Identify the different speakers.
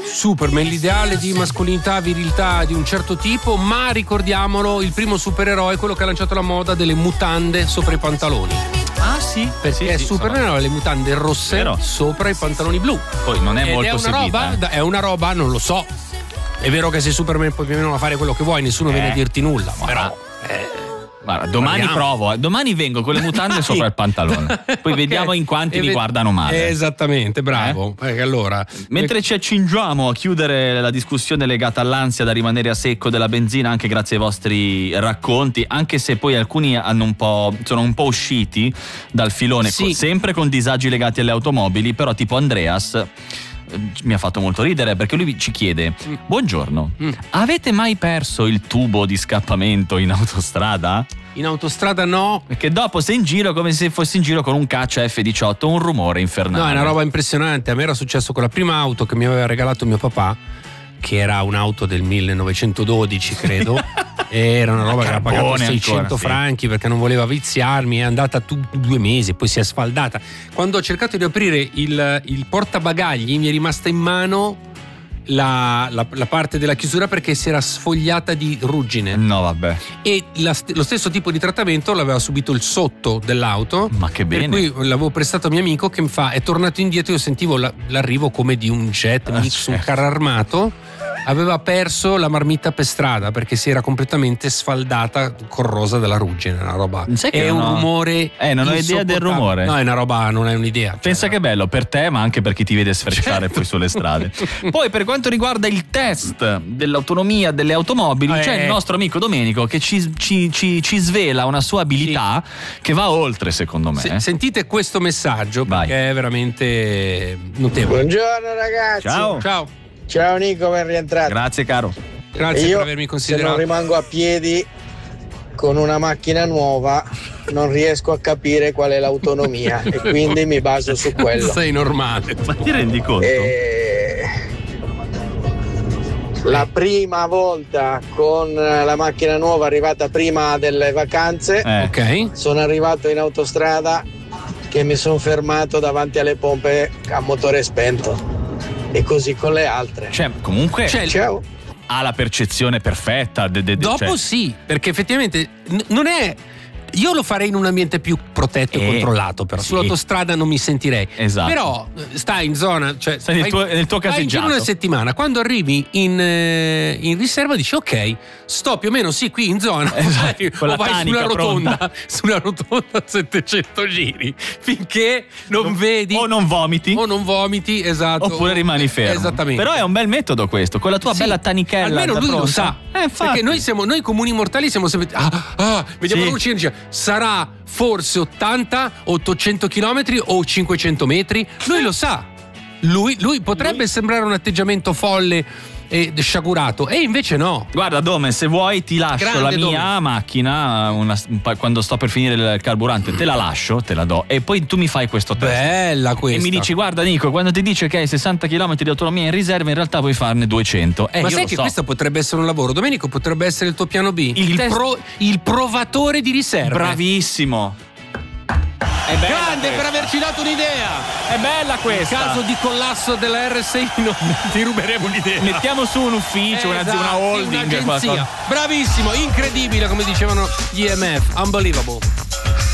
Speaker 1: Superman, l'ideale di mascolinità, virilità di un certo tipo, ma ricordiamolo, il primo supereroe è quello che ha lanciato la moda delle mutande sopra i pantaloni.
Speaker 2: Ah sì?
Speaker 1: Perché Superman aveva le mutande rosse sopra i pantaloni blu.
Speaker 2: Poi non è molto seguita.
Speaker 1: È una roba, non lo so. È vero che sei Superman puoi più o meno fare quello che vuoi, nessuno viene a dirti nulla, però
Speaker 2: guarda, domani provo, domani vengo con le mutande sopra il pantalone. Poi vediamo in quanti mi guardano male.
Speaker 1: Esattamente, bravo. Perché allora,
Speaker 2: mentre ci accingiamo a chiudere la discussione legata all'ansia da rimanere a secco della benzina, anche grazie ai vostri racconti, anche se poi alcuni sono un po' usciti dal filone, sempre con disagi legati alle automobili, però tipo Andreas mi ha fatto molto ridere perché lui ci chiede: buongiorno, avete mai perso il tubo di scappamento in autostrada?
Speaker 1: In autostrada no.
Speaker 2: Perché dopo sei in giro come se fossi in giro con un caccia F18, un rumore infernale.
Speaker 1: No, è una roba impressionante. A me era successo con la prima auto che mi aveva regalato mio papà, che era un'auto del 1912 credo. Era una roba che aveva pagato 600 franchi perché non voleva viziarmi. È andata 2 mesi, poi si è sfaldata. Quando ho cercato di aprire il portabagagli mi è rimasta in mano la parte della chiusura perché si era sfogliata di ruggine.
Speaker 2: No, vabbè.
Speaker 1: E lo stesso tipo di trattamento l'aveva subito il sotto dell'auto.
Speaker 2: Ma che bene.
Speaker 1: Per cui l'avevo prestato a mio amico che mi fa: è tornato indietro, io sentivo l'arrivo come di un jet mix, un carro armato. Aveva perso la marmitta per strada perché si era completamente sfaldata, corrosa dalla ruggine. Una roba. È un rumore.
Speaker 2: Non ho idea del rumore.
Speaker 1: No, è una roba, non hai un'idea.
Speaker 2: Pensa che è bello per te, ma anche per chi ti vede sfrecciare poi sulle strade. Poi, per quanto riguarda il test dell'autonomia delle automobili, c'è il nostro amico Domenico che ci svela una sua abilità che va oltre, secondo me.
Speaker 1: Sentite questo messaggio perché è veramente notevole.
Speaker 3: Buongiorno ragazzi.
Speaker 1: Ciao.
Speaker 3: Ciao Nico, ben rientrato.
Speaker 2: Grazie caro.
Speaker 1: Grazie per avermi considerato.
Speaker 3: Se non rimango a piedi con una macchina nuova non riesco a capire qual è l'autonomia e quindi mi baso su quello.
Speaker 1: Sei normale.
Speaker 2: Ma ti rendi conto?
Speaker 3: La prima volta con la macchina nuova arrivata prima delle vacanze, sono arrivato in autostrada che mi sono fermato davanti alle pompe a motore spento. E così con le altre.
Speaker 2: Cioè, comunque
Speaker 3: ciao.
Speaker 2: Ha la percezione perfetta.
Speaker 1: Dopo sì, perché effettivamente non è. Io lo farei in un ambiente più protetto e controllato, però sull'autostrada non mi sentirei.
Speaker 2: Esatto.
Speaker 1: Però stai in zona, cioè
Speaker 2: stai nel tuo caseggiato.
Speaker 1: In giro una settimana, quando arrivi in riserva dici ok, sto più o meno qui in zona,
Speaker 2: con la
Speaker 1: vai sulla rotonda a 700 giri finché non vedi
Speaker 2: o non vomiti,
Speaker 1: esatto,
Speaker 2: oppure rimani fermo.
Speaker 1: Esattamente.
Speaker 2: Però è un bel metodo questo, con la tua bella tanichella.
Speaker 1: Almeno lui
Speaker 2: pronta.
Speaker 1: lo sa. Perché noi comuni mortali siamo sempre vediamo la luce e dice sarà forse 80, 800 chilometri o 500 metri. Lui lo sa. Lui potrebbe sembrare un atteggiamento folle e sciagurato, e invece no.
Speaker 2: Guarda Dome, se vuoi ti lascio la mia macchina quando sto per finire il carburante, te la lascio, te la do e poi tu mi fai questo test.
Speaker 1: Bella questa.
Speaker 2: E mi dici: guarda Nico, quando ti dice che hai 60 km di autonomia in riserva, in realtà puoi farne 200.
Speaker 1: Ma sai che questo potrebbe essere un lavoro, Domenico, potrebbe essere il tuo piano B, il provatore di riserva.
Speaker 2: Bravissimo.
Speaker 1: Grande per averci dato un'idea.
Speaker 2: È bella questa.
Speaker 1: In caso di collasso della RSI ti ruberemo un'idea.
Speaker 2: Mettiamo su un ufficio, una holding,
Speaker 1: un'agenzia. Bravissimo, incredibile, come dicevano gli EMF. Unbelievable.